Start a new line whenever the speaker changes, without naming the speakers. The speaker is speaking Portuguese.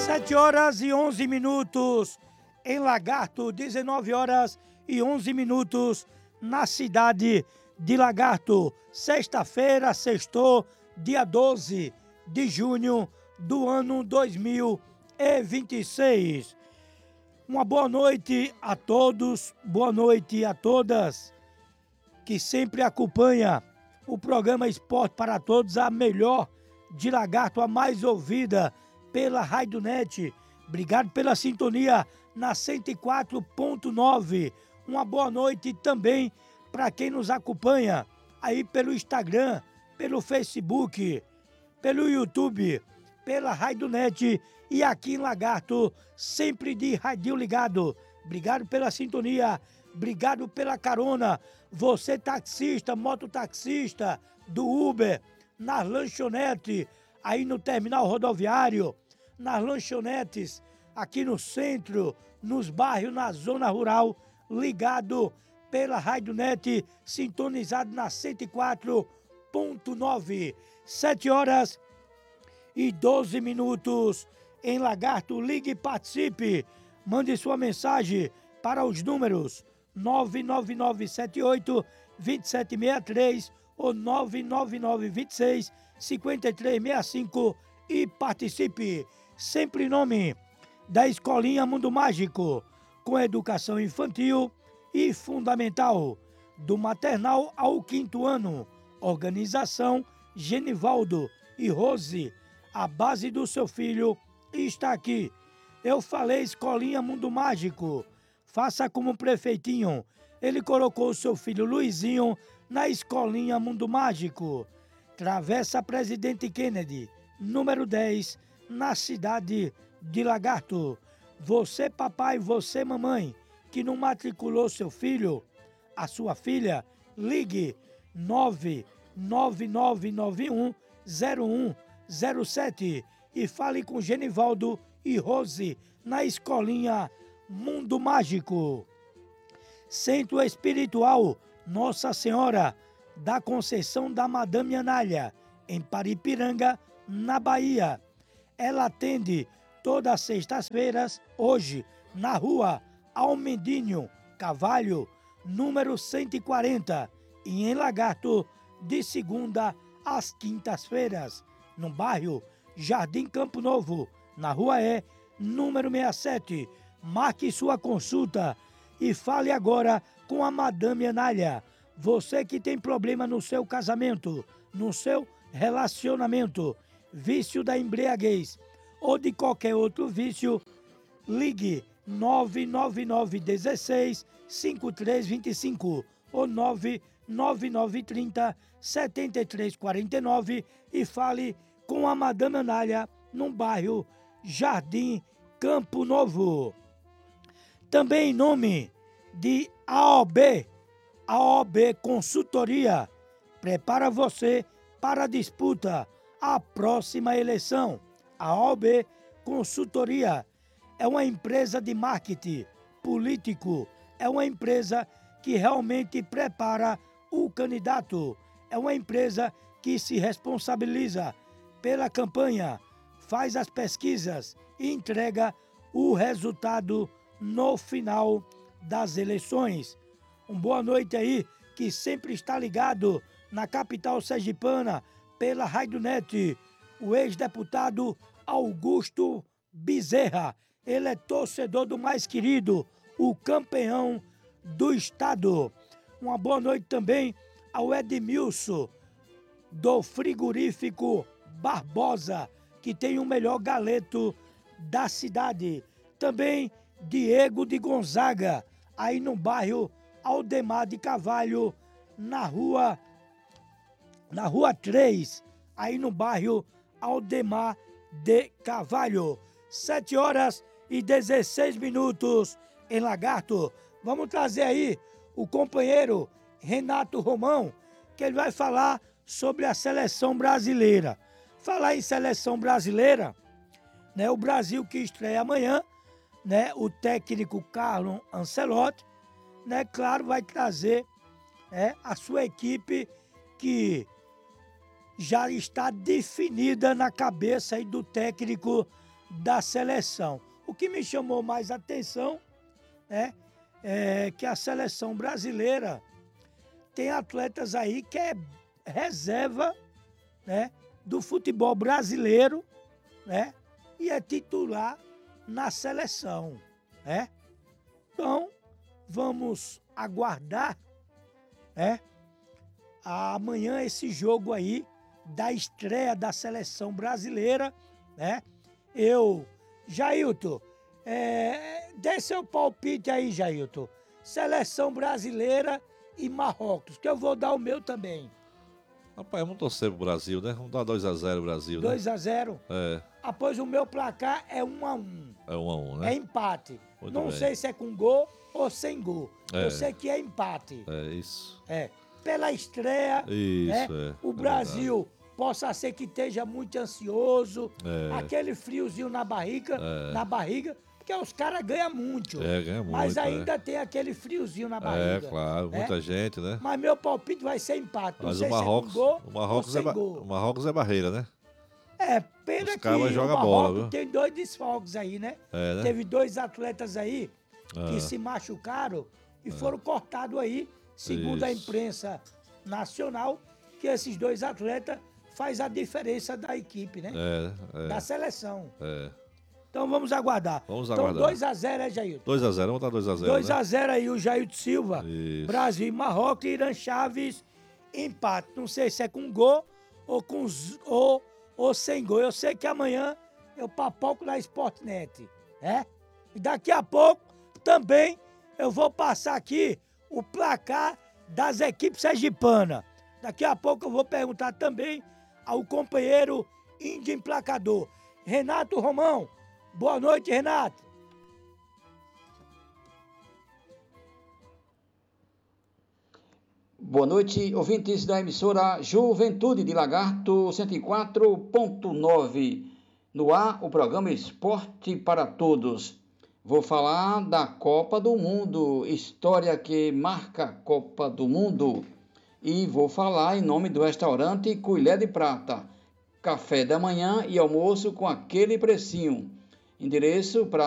7h11 em Lagarto, 19h11 na cidade de Lagarto. Sexta-feira, sextou, dia 12 de junho do ano 2026. Uma boa noite a todos, boa noite a todas que sempre acompanha o programa Esporte para Todos, a melhor de Lagarto, a mais ouvida pela Rádio Net. Obrigado pela sintonia na 104.9. Uma boa noite também para quem nos acompanha aí pelo Instagram, pelo Facebook, pelo YouTube, pela Rádio Net e aqui em Lagarto, sempre de radinho ligado. Obrigado pela sintonia, obrigado pela carona. Você taxista, mototaxista, do Uber, nas lanchonetes, aí no terminal rodoviário, nas lanchonetes, aqui no centro, nos bairros, na zona rural, ligado pela Rádio Net, sintonizado na 104.9. 7h12 em Lagarto. Ligue e participe. Mande sua mensagem para os números 99978-2763 ou 99926-5365 e participe. Sempre em nome da Escolinha Mundo Mágico, com educação infantil e fundamental, do maternal ao 5º ano. Organização Genivaldo e Rose. A base do seu filho está aqui. Eu falei Escolinha Mundo Mágico. Faça como o prefeitinho. Ele colocou o seu filho Luizinho na Escolinha Mundo Mágico. Travessa Presidente Kennedy, número 10, na cidade de Lagarto. Você, papai, você, mamãe, que não matriculou seu filho, a sua filha, ligue 999910107 e fale com Genivaldo e Rose na Escolinha Mundo Mágico. Centro Espiritual Nossa Senhora da Conceição da Madame Anália, em Paripiranga, na Bahia. Ela atende todas as sextas-feiras, hoje, na rua Almendinho Cavalho, número 140, e em Lagarto, de segunda às quintas-feiras, no bairro Jardim Campo Novo, na rua número 67. Marque sua consulta e fale agora com a Madame Anália. Você que tem problema no seu casamento, no seu relacionamento, vício da embriaguez ou de qualquer outro vício, ligue 99916-5325 ou 99930-7349 e fale com a Madame Anália no bairro Jardim Campo Novo. Também em nome de AOB Consultoria, prepara você para a disputa à próxima eleição. A AOB Consultoria é uma empresa de marketing político, é uma empresa que realmente prepara o candidato, é uma empresa que se responsabiliza pela campanha, faz as pesquisas e entrega o resultado no final das eleições. Boa noite aí, que sempre está ligado na capital sergipana pela Rádio Net, o ex-deputado Augusto Bezerra. Ele é torcedor do mais querido, o campeão do estado. Uma boa noite também ao Edmilson, do frigorífico Barbosa, que tem o melhor galeto da cidade. Também Diego de Gonzaga, aí no bairro Aldemar de Carvalho, na rua 3, aí no bairro Aldemar de Carvalho. 7h16 em Lagarto. Vamos trazer aí o companheiro Renato Romão, que ele vai falar sobre a seleção brasileira. Falar em seleção brasileira, né, o Brasil que estreia amanhã, né, o técnico Carlo Ancelotti, né, claro, vai trazer a sua equipe que já está definida na cabeça aí do técnico da seleção. O que me chamou mais atenção, né, é que a seleção brasileira tem atletas aí que é reserva, né, do futebol brasileiro, né, e é titular na seleção, né? Então, vamos aguardar, né, amanhã esse jogo aí da estreia da seleção brasileira, né? Jailton, dê seu palpite aí, Jailton. Seleção brasileira e Marrocos, que eu vou dar o meu também.
Rapaz, vamos torcer pro Brasil, né? Vamos dar 2-0 Brasil, né?
2-0?
É.
Após o meu placar é 1-1.
É 1-1, né?
É empate.
Muito
Não
bem.
sei se é com gol ou sem gol.
É.
Eu sei que é empate.
É isso.
Pela estreia,
Isso,
né? O Brasil possa ser que esteja muito ansioso, aquele friozinho na barriga, porque os caras ganham muito.
Ganha muito.
Mas ainda tem aquele friozinho na barriga.
Claro, muita gente, né?
Mas meu palpite vai ser empate. Não
Mas
sei
o Marrocos,
se é com gol
o Marrocos,
ou sem gol.
o Marrocos é barreira, né?
Pena
Os
que
caras
o
jogam
Marrocos
bola, viu?
tem 2 desfalques aí, né?
Né?
Teve 2 atletas aí que se machucaram e foram cortados aí, segundo a imprensa nacional, que esses 2 atletas faz a diferença da equipe, né? Da seleção. Então vamos aguardar. Então 2-0, Jailton?
2-0, vamos dar 2-0.
2-0 aí o Jailton Silva.
Isso.
Brasil e Marrocos, Irã Chaves, empate. Não sei se é com gol ou sem gol. Eu sei que amanhã eu papoco na Sportnet, né? E daqui a pouco também eu vou passar aqui o placar das equipes sergipanas. Daqui a pouco eu vou perguntar também ao companheiro índio emplacador, Renato Romão. Boa noite, Renato.
Boa noite, ouvintes da emissora Juventude de Lagarto 104.9. No ar, o programa Esporte para Todos. Vou falar da Copa do Mundo, história que marca a Copa do Mundo. E vou falar em nome do restaurante Colher de Prata. Café da manhã e almoço com aquele precinho. Endereço para